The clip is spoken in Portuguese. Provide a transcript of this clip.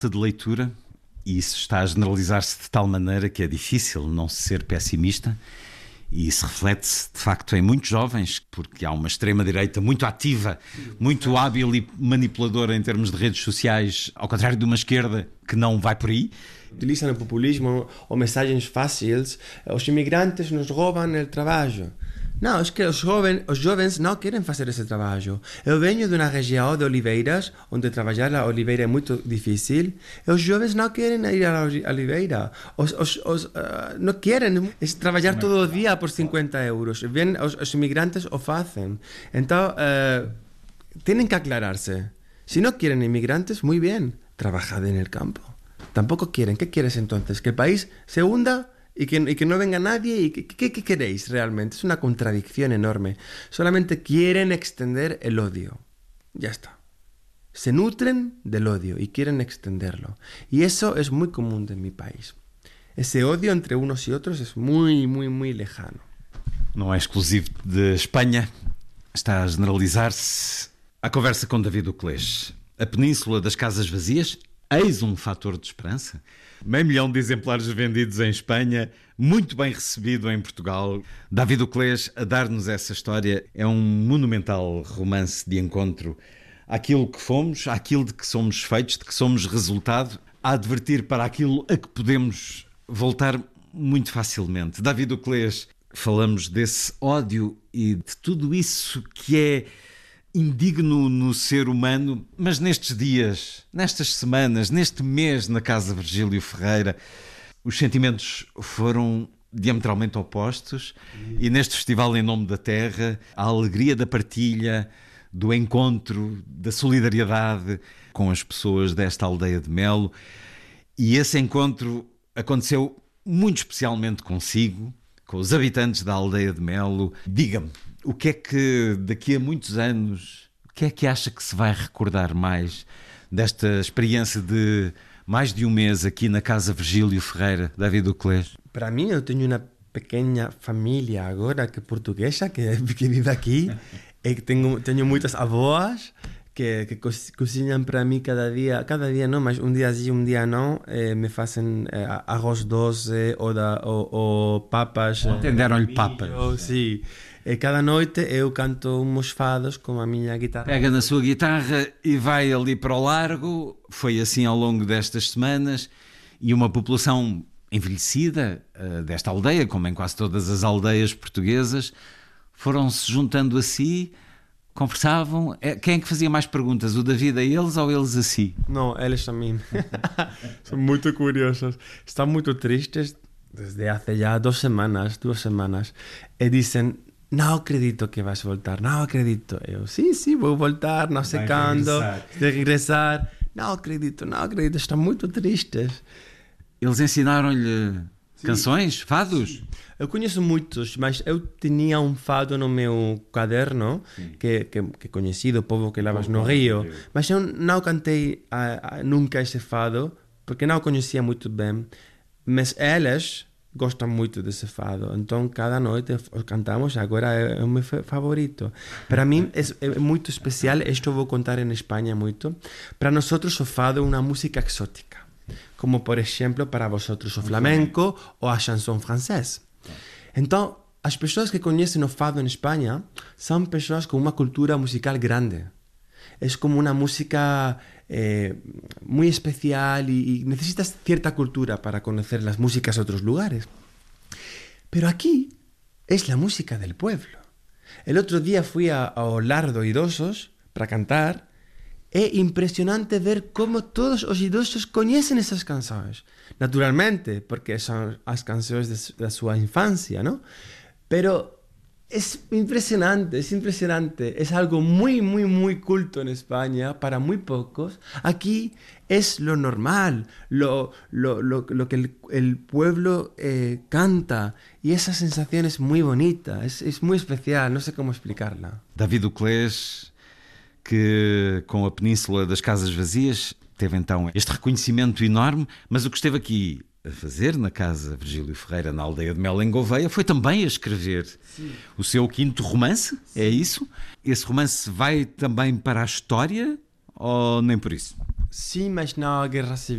de leitura, e isso está a generalizar-se de tal maneira que é difícil não ser pessimista, e isso reflete-se de facto em muitos jovens, porque há uma extrema-direita muito ativa, muito hábil e manipuladora em termos de redes sociais, ao contrário de uma esquerda que não vai por aí. Utilizam o populismo ou mensagens fáceis. Os imigrantes nos roubam o trabalho. Não, é que os jovens não querem fazer esse trabalho. Eu venho de uma região de oliveiras, onde trabalhar a oliveira é muito difícil, e os jovens não querem ir à oliveira. Não querem trabalhar todo o dia por 50 euros. Os imigrantes o fazem. Então, têm que aclararse. Si no quieren inmigrantes, muy bien, trabajad en el campo. Tampoco quieren. ¿Qué quieres entonces? ¿Que el país se hunda? Y que no venga nadie. ¿Y qué queréis realmente? Es una contradicción enorme. Solamente quieren extender el odio. Ya está. Se nutren del odio y quieren extenderlo. Y eso es muy común en mi país. Ese odio entre unos y otros es muy, muy, muy lejano. Não é exclusivo de Espanha. Está a generalizar-se. A conversa com David Uclés. A Península das Casas Vazias, eis um fator de esperança. 500 mil de exemplares vendidos em Espanha, muito bem recebido em Portugal. David Uclés, a dar-nos essa história, é um monumental romance de encontro àquilo que fomos, àquilo de que somos feitos, de que somos resultado, a advertir para aquilo a que podemos voltar muito facilmente. David Uclés, falamos desse ódio e de tudo isso que é indigno no ser humano, mas nestes dias, nestas semanas, neste mês na Casa Virgílio Ferreira, os sentimentos foram diametralmente opostos e neste festival Em Nome da Terra, a alegria da partilha, do encontro, da solidariedade com as pessoas desta aldeia de Melo, e esse encontro aconteceu muito especialmente consigo, com os habitantes da aldeia de Melo. Diga-me, o que é que daqui a muitos anos, o que é que acha que se vai recordar mais desta experiência de mais de um mês aqui na Casa Virgílio Ferreira, David Uclés? Para mim, eu tenho uma pequena família agora que é portuguesa, que vive aqui, e tenho muitas avós que cozinham para mim cada dia não, mas um dia sim, um dia não, me fazem arroz doce ou papas. Entenderam-lhe papas. Sim. E cada noite eu canto uns fados com a minha guitarra. Pega na sua guitarra e vai ali para o largo. Foi assim ao longo destas semanas. E uma população envelhecida desta aldeia, como em quase todas as aldeias portuguesas, foram-se juntando a si, conversavam. Quem é que fazia mais perguntas? O David a eles ou eles a si? Não, eles a mim. São muito curiosos. Estão muito tristes desde há já 2 semanas. E dizem: não acredito que vais voltar, não acredito. Eu, sim, vou voltar, não sei quando, de regressar. Não acredito, estão muito tristes. Eles ensinaram-lhe canções, fados? Sim. Eu conheço muitos, mas eu tinha um fado no meu caderno, que conheci do povo que lavas no rio, mas eu não cantei nunca esse fado, porque não o conhecia muito bem, mas eles gostam muito desse fado, então cada noite cantamos. Agora é o meu favorito. Para mim é muito especial. Isto eu vou contar em Espanha muito. Para nós o fado é uma música exótica, como por exemplo para vosotros o flamenco ou a chanson francesa. Então as pessoas que conhecem o fado em Espanha são pessoas com uma cultura musical grande. É como uma música muy especial y necesitas cierta cultura para conocer las músicas de otros lugares. Pero aquí es la música del pueblo. El otro día fui a Lar do Idosos para cantar. É impresionante ver como todos os idosos conhecem essas canções. Naturalmente, porque são as canções da sua infância, ¿no? Pero es impresionante. Es algo muy, muy, muy culto en España para muy pocos. Aquí es lo normal, lo que el pueblo canta. Y esa sensación es muy bonita, es muy especial, no sé cómo explicarla. David Uclés, que com a Península das Casas Vazias teve então este reconhecimento enorme, mas o que esteve aqui a fazer na Casa Virgílio Ferreira, na aldeia de Melo, em Gouveia, foi também a escrever o seu 5º romance. É isso? Esse romance vai também para a história ou nem por isso? Sim, mas não a guerra civil.